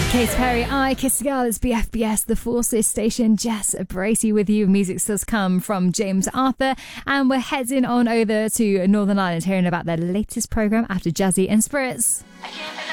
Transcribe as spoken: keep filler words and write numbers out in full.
Katy Perry, I Kiss a Girl, it's B F B S, the Forces Station. Jess Bracey with you. Music does come from James Arthur, and we're heading on over to Northern Ireland, hearing about their latest programme after Jazzy and Spirits. I can't